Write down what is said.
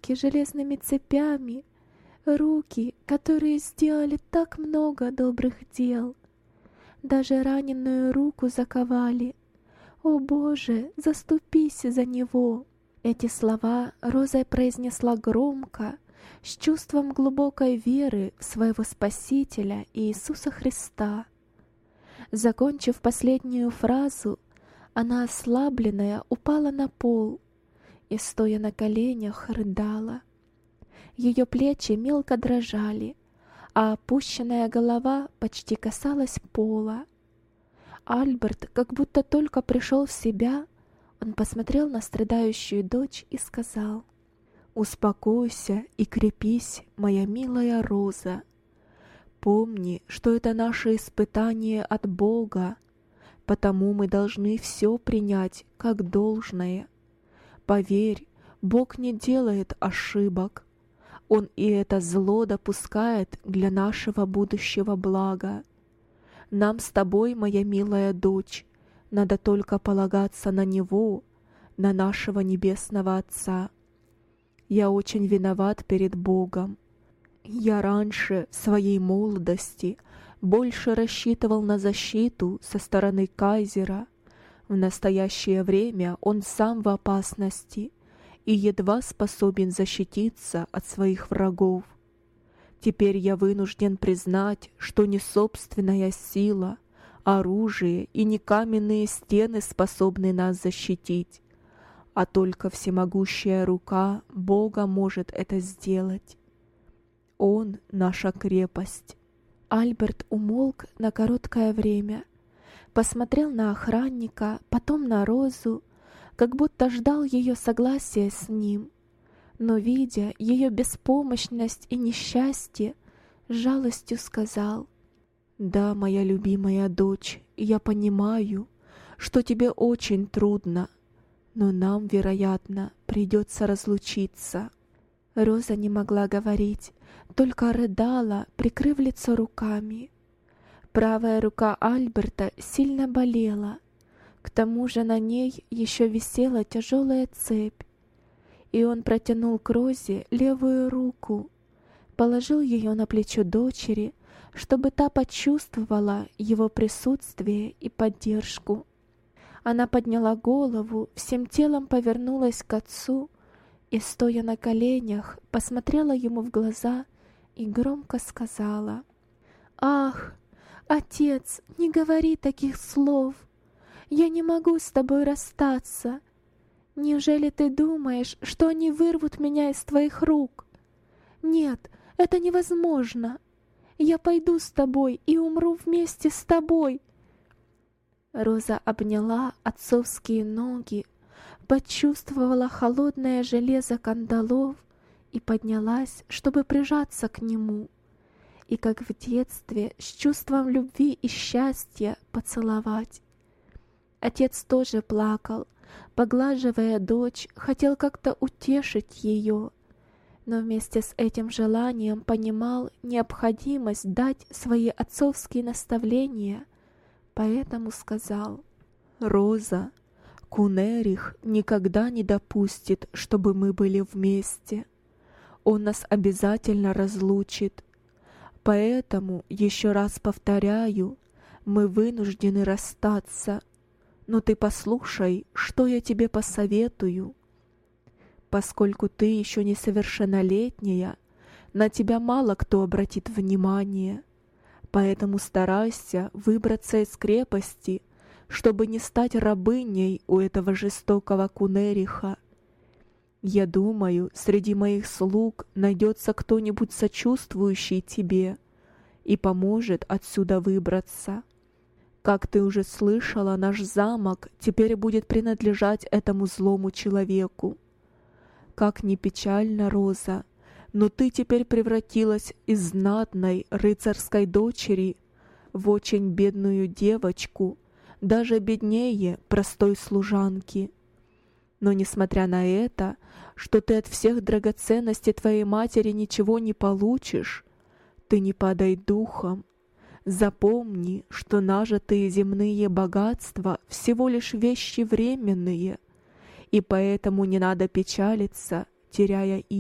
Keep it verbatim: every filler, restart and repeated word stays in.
руки железными цепями, руки, которые сделали так много добрых дел. Даже раненую руку заковали. О Боже, заступись за него!» Эти слова Роза произнесла громко, с чувством глубокой веры в своего Спасителя Иисуса Христа. Закончив последнюю фразу, она, ослабленная, упала на пол и, стоя на коленях, рыдала. Ее плечи мелко дрожали, а опущенная голова почти касалась пола. Альберт как будто только пришел в себя. Он посмотрел на страдающую дочь и сказал: «Успокойся и крепись, моя милая Роза. Помни, что это наше испытание от Бога, потому мы должны все принять как должное. Поверь, Бог не делает ошибок. Он и это зло допускает для нашего будущего блага. Нам с тобой, моя милая дочь, надо только полагаться на Него, на нашего Небесного Отца. Я очень виноват перед Богом. Я раньше, в своей молодости, больше рассчитывал на защиту со стороны кайзера. В настоящее время он сам в опасности и едва способен защититься от своих врагов. Теперь я вынужден признать, что не собственная сила, оружие и не каменные стены способны нас защитить, а только всемогущая рука Бога может это сделать. Он — наша крепость». Альберт умолк на короткое время, посмотрел на охранника, потом на Розу, как будто ждал ее согласия с ним, но, видя ее беспомощность и несчастье, с жалостью сказал: «Да, моя любимая дочь, я понимаю, что тебе очень трудно, но нам, вероятно, придется разлучиться». Роза не могла говорить, только рыдала, прикрыв лицо руками. Правая рука Альберта сильно болела, к тому же на ней еще висела тяжелая цепь, и он протянул к Розе левую руку, положил ее на плечо дочери, чтобы та почувствовала его присутствие и поддержку. Она подняла голову, всем телом повернулась к отцу и, стоя на коленях, посмотрела ему в глаза и громко сказала: «Ах, отец, не говори таких слов! Я не могу с тобой расстаться. Неужели ты думаешь, что они вырвут меня из твоих рук? Нет, это невозможно. Я пойду с тобой и умру вместе с тобой». Роза обняла отцовские ноги, почувствовала холодное железо кандалов и поднялась, чтобы прижаться к нему, и, как в детстве, с чувством любви и счастья поцеловать. Отец тоже плакал, поглаживая дочь, хотел как-то утешить ее, но вместе с этим желанием понимал необходимость дать свои отцовские наставления, поэтому сказал: «Роза, Кунерих никогда не допустит, чтобы мы были вместе. Он нас обязательно разлучит. Поэтому, еще раз повторяю, мы вынуждены расстаться. Но ты послушай, что я тебе посоветую. Поскольку ты еще несовершеннолетняя, на тебя мало кто обратит внимание. Поэтому старайся выбраться из крепости, чтобы не стать рабыней у этого жестокого Кунериха. Я думаю, среди моих слуг найдется кто-нибудь сочувствующий тебе и поможет отсюда выбраться. Как ты уже слышала, наш замок теперь будет принадлежать этому злому человеку. Как ни печально, Роза, но ты теперь превратилась из знатной рыцарской дочери в очень бедную девочку, даже беднее простой служанки. Но несмотря на это, что ты от всех драгоценностей твоей матери ничего не получишь, ты не падай духом. Запомни, что нажитые земные богатства всего лишь вещи временные, и поэтому не надо печалиться, теряя их.